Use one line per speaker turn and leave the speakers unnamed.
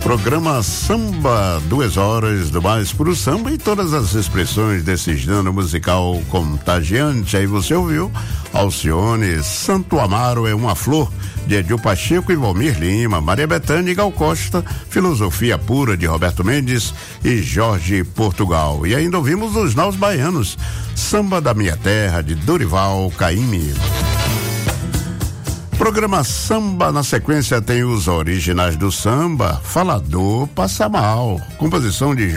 Programa Samba, 2 horas do mais puro samba e todas as expressões desse gênero musical contagiante. Aí você ouviu Alcione, Santo Amaro é uma Flor, de Edil Pacheco e Valmir Lima, Maria Bethânia e Gal Costa, Filosofia Pura de Roberto Mendes e Jorge Portugal. E ainda ouvimos os Naus Baianos, Samba da Minha Terra de Dorival Caymmi. Programa Samba, na sequência tem os originais do samba, Falador Passa Mal, composição de